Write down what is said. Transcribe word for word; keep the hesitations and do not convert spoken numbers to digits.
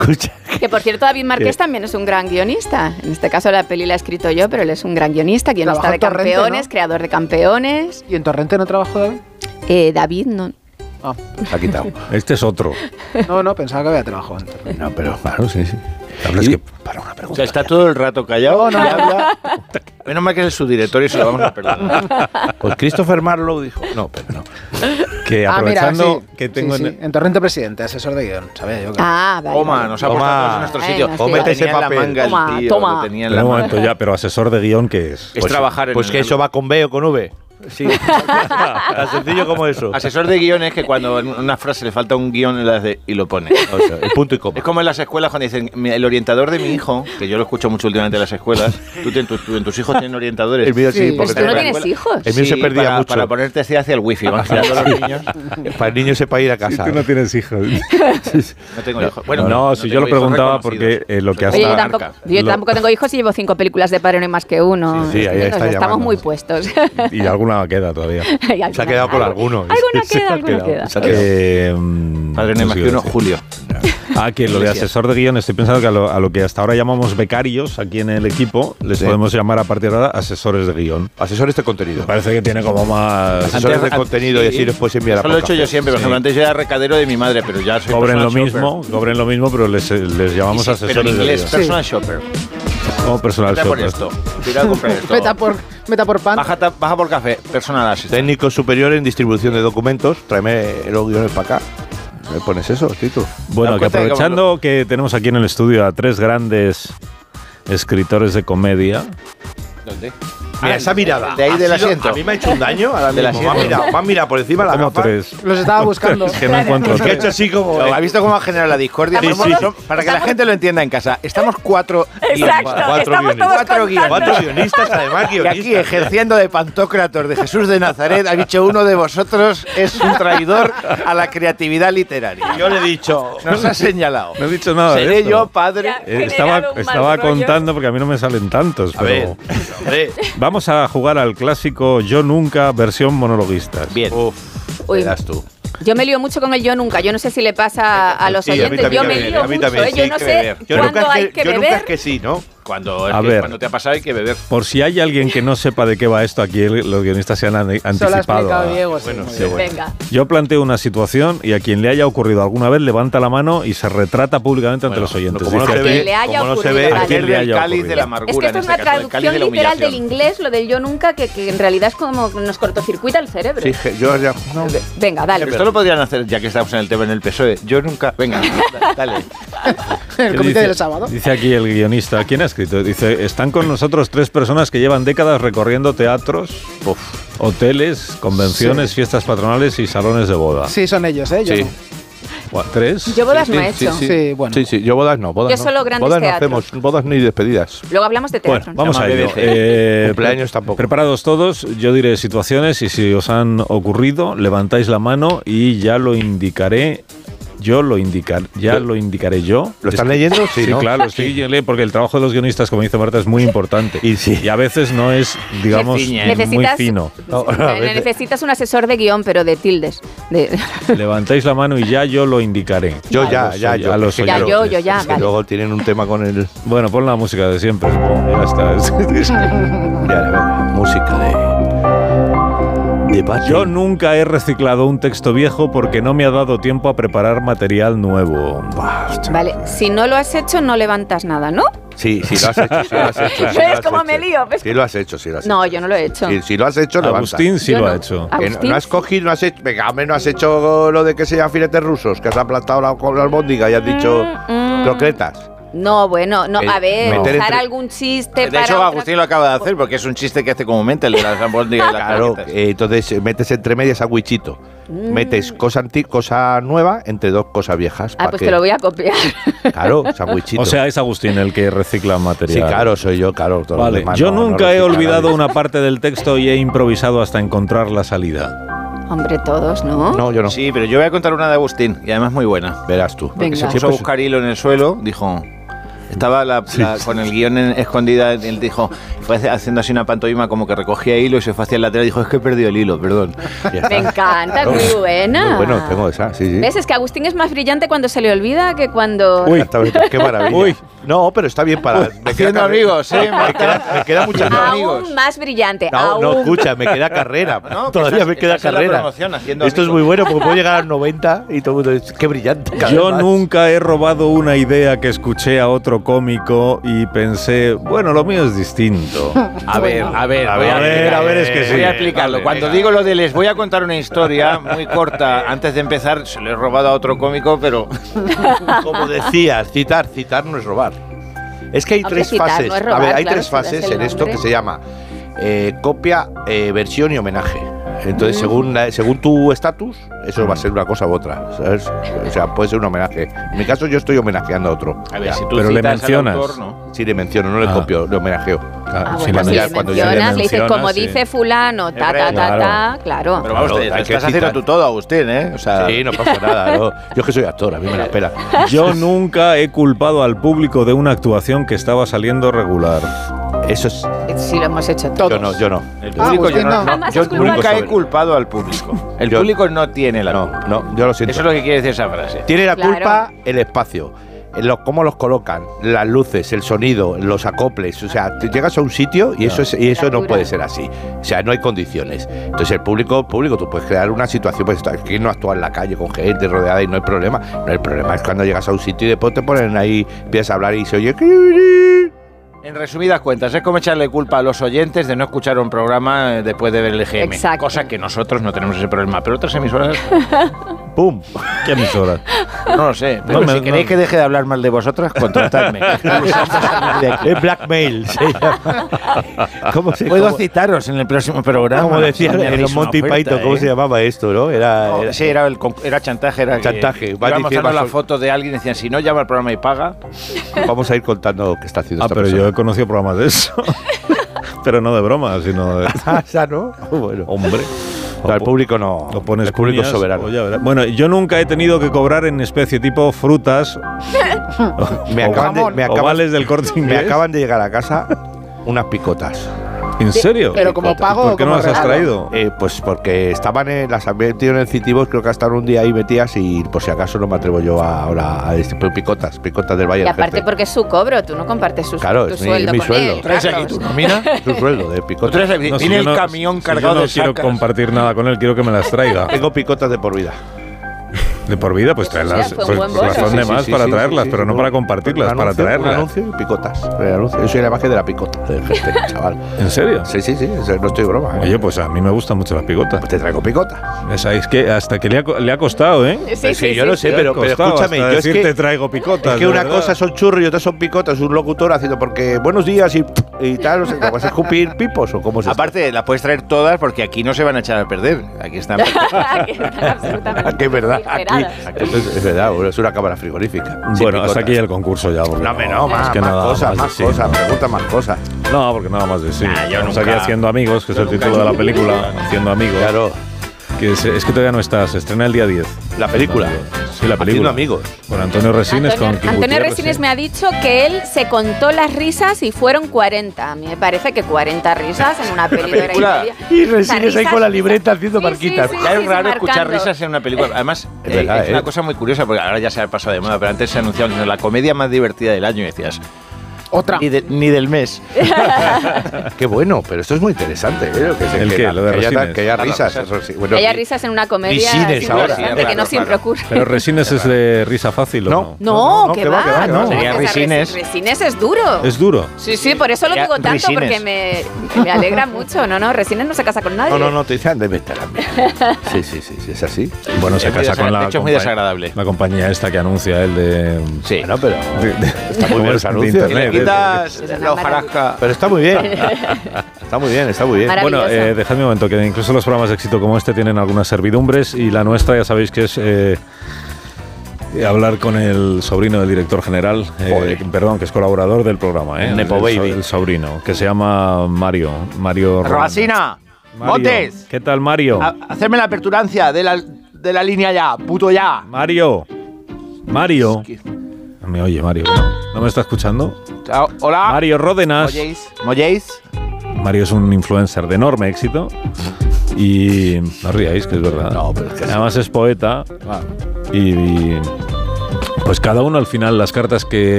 Escucha. Que por cierto, David Marqués también es un gran guionista. En este caso la peli la he escrito yo, pero él es un gran guionista, guionista de Torrente, Campeones, ¿no? creador de Campeones. ¿Y en Torrente no trabajó David? Eh, David no. Ah. Se ha quitado. Este es otro. No, no, pensaba que había trabajado en Torrente. No, pero claro, sí, sí. Hablas que para una pregunta. O sea, está todo el rato callado. No, no, y no. habla. Menos mal que es el subdirector y se lo vamos a perdonar. Pues Christopher Marlowe dijo. No, pero no. Que Ah, mira, aprovechando sí, que tengo sí, sí. en... En Torrente Presidente, asesor de guión. Sabía yo que... Ah, vale. Toma, vale. nos ha Toma. puesto todos en nuestro sitio. Bueno, sí. Cómete ese Tenía en la papel. manga el Toma, tío, toma. lo tenía en Pero la un manga. momento ya, pero asesor de guión, ¿qué es? Es trabajar en Pues el- que eso va con B o con V. Sí. Tan sencillo como eso. Asesor de guión es que cuando en una frase le falta un guión le hace y lo pone. O sea, el punto y coma. Es como en las escuelas cuando dicen, "Mi- el orientador de mi hijo", que yo lo escucho mucho últimamente en las escuelas, tú, tien- tu- tu- en tus hijos tienen orientadores. El mío sí, Sí, porque Pues tú no te- tienes hijos. El mío se perdía para, mucho. Para ponerte así hacia el wifi, van girando los niños. Para el niño sepa ir a casa. Tú no tienes hijos. No tengo hijos. Bueno, no, si yo tengo lo hijos preguntaba reconocidos. porque eh, lo que Soy hasta... Oye, yo una tampoco, marca. yo Lo- tampoco tengo hijos y llevo cinco películas de Padre No hay más que uno. Sí, sí, ahí está Estamos llamando. muy puestos. Y alguna queda todavía. Y Se ha quedado con alguno. Alguna Se queda, ha alguna quedado. queda. Se ha quedado. Eh, mm, Padre No hay más sí, que uno, sí. Julio. Ah, que lo de Iglesias. asesor de guión, estoy pensando que a lo, a lo que hasta ahora llamamos becarios aquí en el equipo, les Sí. podemos llamar a partir de ahora asesores de guión. Asesores de contenido. Me parece que tiene como más... Asesores de Antes- contenido y así les puedes enviar a Eso lo he hecho por yo café. siempre. Por ejemplo, antes yo era recadero de mi madre, pero ya soy Cobren lo personal mismo, shopper. cobren lo mismo, pero les, les llamamos Y sí, asesores pero en de inglés, guión. personal shopper. Como personal Vete a por shopper. esto. Tira a comprar esto. Meta por, meta por pan. Baja, ta- baja por café, personal assistant. Técnico superior en distribución de documentos. Tráeme los guiones para acá. ¿Me pones eso, Tito? Bueno, ¿Te que das cuenta de aprovechando que tenemos aquí en el estudio a tres grandes escritores de comedia, ¿Dónde? Mira, esa mirada. De ahí ha del sido- asiento. A mí me ha hecho un daño. Ahora Del mismo. Me ha asiento. mirado, me ha mirado por encima de la como gafa. tres. Los estaba buscando. Es que no encuentro Es que he tres. hecho así como... ¿Ha visto cómo ha generado la discordia? Sí, Somos- sí. son- para que la gente lo entienda en casa, estamos cuatro Exacto, Cuatro estamos guionistas. todos Cuatro contando. Cuatro guionistas, además, y guionistas. aquí ejerciendo de Pantocrator de Jesús de Nazaret, ha dicho uno de vosotros es un traidor a la creatividad literaria. Yo le he dicho... Nos ha señalado. No he dicho nada de Seré esto. yo padre. Ya. Eh, estaba generado un mal estaba rollo. contando porque a mí no me salen tantos, A pero ver, hombre. vamos a jugar al clásico Yo Nunca versión monologuistas. Bien. Uf, Uy. verás tú. Yo me lío mucho con el yo nunca. Yo no sé si le pasa a los Sí, a mí oyentes. también, Yo me a mí lío también, mucho. ¿eh? sí, Yo hay no que sé beber. Yo cuándo nunca es hay que, que yo nunca es beber. que sí, ¿no? Cuando, es A que ver. cuando te ha pasado hay que beber. Por si hay alguien que no sepa de qué va esto, aquí el- los guionistas se han an- Eso lo ha anticipado. explicado a- Diego. sí, bueno, muy sí, bien. bueno. Venga. Yo planteo una situación y a quien le haya ocurrido alguna vez levanta la mano y se retrata públicamente ante Bueno, los oyentes. como no Dice se aquí- quien ve, le haya como no se ocurrido, ve, vale. a quien le El haya cáliz de ocurrido. la Es amargura. que esto en es una este caso, el cáliz traducción de la literal del humillación. inglés, lo del yo nunca, que, que en realidad es como nos cortocircuita el cerebro. Sí, je- yo ya... no. Venga, dale. Pero esto lo podrían hacer, ya que estamos en el tema en el P S O E. Yo nunca. Venga, da- dale. El ¿Qué comité dice? del sábado. Dice aquí el guionista, ¿quién ha escrito? Dice, están con nosotros tres personas que llevan décadas recorriendo teatros, Uf, hoteles, convenciones, fiestas patronales y salones de boda. Sí, son ellos, ¿eh? Yo sí. no. Buah, ¿Tres? Yo bodas Sí, no he sí, hecho. sí. Sí, bueno. Sí, sí, yo bodas no, bodas Yo no. solo grandes bodas no teatros. hacemos, bodas ni despedidas. Luego hablamos de teatro. Bueno, vamos Se a llama ello. B B C. Eh, Cumpleaños tampoco. Preparados todos, yo diré situaciones y si os han ocurrido, levantáis la mano y ya lo indicaré. Yo lo indicar, ya Yo- lo indicaré yo. ¿Lo están Es que- leyendo? Sí, Sí, ¿no? claro, estoy leyendo porque el trabajo de los guionistas, como dice Marta, es muy importante. Y sí. a veces no es, digamos, Se ciñe. muy Necesitas, fino. No, sí, no, a veces- necesitas un asesor de guión, pero de tildes. De, Levantáis la mano y ya yo lo indicaré. Yo A ya, los ya, oy- yo. a los Ya, oyentes. yo, yo ya, Es que vale. luego tienen un tema con el... Bueno, pon la música de siempre. Ya está. Ya, venga, música de... Debate. Yo nunca he reciclado un texto viejo porque no me ha dado tiempo a preparar material nuevo. Vale, si no lo has hecho, no levantas nada, ¿no? Sí, sí lo has hecho, sí lo has hecho. sí lo ¿Ves has cómo hecho. me lío? ¿Ves? Sí lo has hecho, sí lo has No, hecho. yo no lo he hecho. Sí, si lo has hecho, levanta. Agustín sí Yo lo no. ha hecho. Ah, Que no, Agustín, no has sí. cogido, no has hecho... Venga, hombre, no has hecho lo de que se llama filetes rusos, que has aplastado la, con la albóndiga y has dicho mm. croquetas. No, bueno, no, Eh, a ver, meter usar entre- algún chiste De para hecho, otra- Agustín lo acaba de hacer porque es un chiste que hace comúnmente el de las albóndigas y las Claro, croquetas. eh, entonces eh, metes entre medias sandwichito. Mm. Metes cosa anti cosa nueva entre dos cosas viejas. Ah, pa' pues que- te lo voy a copiar. Claro, sandwichito. O sea, es Agustín el que recicla material. sí, claro, soy yo, claro. todo lo Vale, demás yo no- no nunca he recicla olvidado nadie. una parte del texto y he improvisado hasta encontrar la salida. Hombre, todos, ¿no? No, yo no. Sí, pero yo voy a contar una de Agustín y además muy buena. Verás tú. Venga. Se puso a buscar hilo en el suelo, dijo, Estaba la, Sí. la- con el guión en- escondida, él dijo, fue haciendo así una pantomima como que recogía hilo y se fue hacia el lateral y dijo, es que he perdido el hilo, perdón. Ya Me está. encanta, es muy buena. Muy bueno, tengo esa, sí, sí. ¿Ves? Es que Agustín es más brillante cuando se le olvida que cuando... Uy, qué maravilla. Uy. No, pero está bien para... me queda Haciendo carrera. amigos, ¿eh? Me queda, me queda mucha Haciendo aún amigos. más brillante. No, aún. no, escucha, me queda carrera. No, que Todavía estás- me queda estás en la carrera. promoción, haciendo Esto es amigos. muy bueno porque puedo llegar a los noventa y todo el mundo dice, qué brillante. cada Yo vez más". nunca he robado una idea que escuché a otro cómico y pensé, bueno, lo mío es distinto. A ver, a ver, A voy ver, explicar- a ver, es que sí. Voy a explicarlo. Vale, Cuando venga. digo lo de les voy a contar una historia muy corta, antes de empezar, se lo he robado a otro cómico, pero Como decías, citar, citar no es robar. Es que hay Hombre, tres citar fases. no es robar, a ver, hay claro, tres si das fases el en esto nombre. que se llama eh, copia, eh, versión y homenaje. Entonces, Mm. según, la- según tu estatus, eso va a ser una cosa u otra, ¿sabes? O sea, puede ser un homenaje. En mi caso, yo estoy homenajeando a otro. a ver, Ya. si tú Pero le citas al mencionas. autor, ¿no? Sí, le menciono, no le Ah. copio, le homenajeo. Ah, Si bueno, le si ya- le cuando ya le mencionas, le dices mencionas, como sí. dice fulano, ta, ta, ta, Claro. ta, claro. Pero vamos, Claro, te, hay te que estás haciendo citar. tú todo, Agustín, ¿eh? O sea, Sí, no pasa nada. ¿no? Yo que soy actor, a mí me la espera. Yo nunca he culpado al público de una actuación que estaba saliendo regular. Eso es. Sí, lo hemos hecho todo. Yo no, yo no. el Ah, público yo, Agustín, no, no. no, Jamás yo has culpado. nunca he Público culpado al público. El Yo- público no tiene la No, culpa. no, yo lo siento. Eso es lo que quiere decir esa frase. Tiene la Claro. culpa el espacio, en lo- cómo los colocan, las luces, el sonido, los acoples. O sea, te llegas a un sitio y eso, es, y eso no Altura. puede ser así. O sea, no hay condiciones. Entonces, el público, público, tú puedes crear una situación, pues aquí no actúa en la calle con gente rodeada y no hay problema. No, el problema es cuando llegas a un sitio y después te ponen ahí, empiezas a hablar y se oye. En resumidas cuentas, es como echarle culpa a los oyentes de no escuchar un programa eh, después de ver el E G M. Exacto. Cosa que nosotros no tenemos ese problema, pero otras emisoras, ¡Pum! ¿Qué emisora? no lo sé. Pero No, si me- queréis no. que deje de hablar mal de vosotras, contratadme. Es blackmail. se llama. ¿Cómo se Puedo cómo- citaros en el próximo programa. Como decían Me en hacéis los una Monty oferta, Python, ¿cómo ¿eh? se llamaba esto, no? Era, No, era- sí, era, el, con- era chantaje. Era que Chantaje, vas íbamos diciendo- dando la foto de alguien y decían, si no llama al programa y paga. Vamos a ir contando qué está haciendo Ah, esta pero persona. yo he conocido programas de eso. Pero no de broma, sino de... Ah, ya no. Bueno. Hombre. O sea, el público no. Lo pones el público cuñas, soberano. o ya verás. Bueno, yo nunca he tenido que cobrar en especie tipo frutas Me o- acaban de, me o acaban, vales del Corte me Inglés. acaban de llegar a casa unas picotas. ¿En serio? Pero como pago ¿Por o qué no como las has regalo? traído? Eh, pues porque estaban en, las había metido en el Citivos, creo que hasta un día ahí metidas y por si acaso no me atrevo yo a- ahora a este, pues, picotas, picotas del Valle Y del aparte Jefe. porque es su cobro, tú no compartes su, Claro, tu es mi- sueldo mi con sueldo. él, ¿Traes aquí Carlos. tu nómina? Es un sueldo de Tú picotas. traes- No, si Viene yo el no- camión si cargado yo no de quiero sacas. compartir nada con él, quiero que me las traiga. Tengo picotas de por vida. De por vida, pues traerlas. Sí, fue un Pues buen bolso. razón de Sí, sí, más sí, para sí, traerlas, sí, pero sí, no sí. para compartirlas, Un para anuncio, traerlas. Un anuncio y picotas. El anuncio. Yo soy la magia de la picota del jefe, chaval. ¿En serio? Sí, sí, sí, eso no estoy broma. ¿eh? Oye, pues a mí me gustan mucho las picotas. Pues te traigo picotas. Esa es que hasta que le ha, co- le ha costado, ¿eh? Sí, sí, Sí, yo sí, lo sí. sé, Le ha pero, pero costado escúchame, hasta yo es decir, que, te traigo picotas. es que de una verdad. cosa son churros y otra son picotas, un locutor haciendo porque buenos días y, y tal, no sé, ¿vas a escupir pipos o cómo se Aparte, las puedes traer todas porque aquí no se van a echar a perder. Aquí están. Que están absolutamente Aquí es verdad, aquí, refrigeradas. aquí es, es verdad, bueno, es una cámara frigorífica. Sin Bueno, hasta picotas. aquí el concurso ya. porque No, hombre, no, más, es que más nada cosas, más más decir, cosas, no. pregunta más cosas. No, porque nada más de sí. Nah, yo Estamos nunca- aquí haciendo amigos, que es yo el nunca título de la he- película. Haciendo amigos. Claro, Que es, es que todavía no está, se estrena el día diez. la película. Sí, la Haciendo película. amigos. Con Antonio Resines, Antonio, con Kim Antonio Gutiérrez, Resines sí. me ha dicho que él se contó las risas y fueron cuarenta. A mí me parece que cuarenta risas en una peli de hora y película. media. Y O sea, Resines ahí risas- con la libreta haciendo Sí, marquitas. sí, sí, Ya es sí, raro marcando. escuchar risas en una película. Además, Es eh, verdad, es una ¿eh? cosa muy curiosa porque ahora ya se ha pasado de moda, pero antes se anunciaba la comedia más divertida del año y decías, Otra. ni, de- ni del mes. Qué bueno, pero esto es muy interesante. ¿eh? Lo que se ¿El que, qué? Lo de que haya, Resines. que haya Ah, no, risas. risas. eso sí. Bueno, Que haya y- risas en una comedia Resines es ahora. interesante, Sí, que no claro, siempre claro. ocurre. Pero Resines es de risa fácil, ¿o No. no? No, no, que que va, va, que va, que va. no. Sería O sea, Resines. Resines es duro. Es duro. Sí, sí, por eso lo Sería digo tanto, Resines. porque me, me alegra mucho. No, no, Resines no se casa con nadie. No, no, no, te dicen de meter a mí. Sí, sí, sí, sí, es así. Bueno, se Es muy casa con desagra- la, de hecho, es muy compa- desagradable. la compañía esta que anuncia el de... Sí. Bueno, pero, de- de- Está muy bien ¿cómo los es? De anuncios. Si le internet, quitas Es una la hojarasca. pero está muy bien. Está muy bien, está muy bien. Maravilloso. Bueno, eh, dejadme un momento, que incluso los programas de éxito como este tienen algunas servidumbres y la nuestra ya sabéis que es eh, hablar con el sobrino del director general, eh, Joder. perdón, que es colaborador del programa, eh, El Nepo el, Baby. el sobrino, que se llama Mario. Mario Robasina, Mario. Montes, ¿Qué tal, Mario? a- hacerme la aperturancia de la, de la línea ya, puto ya. Mario. Mario. Es que- Me oye, Mario. ¿No, ¿No me está escuchando? Chao. Hola. Mario Ródenas. ¿Molléis? ¿Molléis? Mario es un influencer de enorme éxito. Y no os riáis, que es verdad. No, pero es que además es poeta. Ah. Y, y pues cada uno al final las cartas que